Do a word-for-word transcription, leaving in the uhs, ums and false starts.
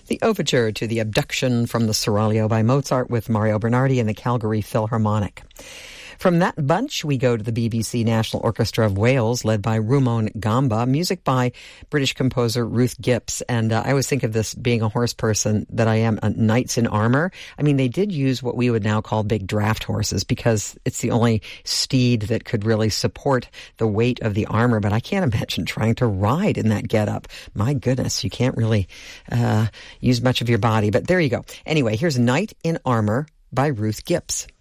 The overture to the Abduction from the Seraglio by Mozart with Mario Bernardi and the Calgary Philharmonic. From that bunch, we go to the B B C National Orchestra of Wales, led by Rumon Gamba, music by British composer Ruth Gibbs. And uh, I always think of this, being a horse person that I am, uh, knights in armor. I mean, they did use what we would now call big draft horses because it's the only steed that could really support the weight of the armor. But I can't imagine trying to ride in that getup. My goodness, you can't really uh, use much of your body. But there you go. Anyway, here's Knight in Armor by Ruth Gibbs.